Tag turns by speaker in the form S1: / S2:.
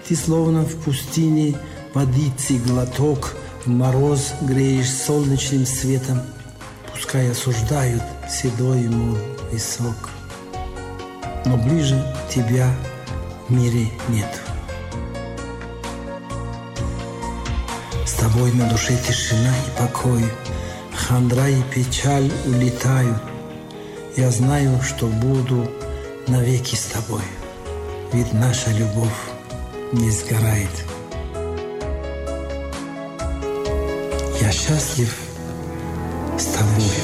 S1: Ты словно в пустыне водицы глоток, в мороз греешь солнечным светом, пускай осуждают седой, мол, висок. Но ближе тебя в мире нету. С тобой на душе тишина и покой, хандра и печаль улетают. Я знаю, что буду навеки с тобой, ведь наша любовь не сгорает. Я счастлив с тобой.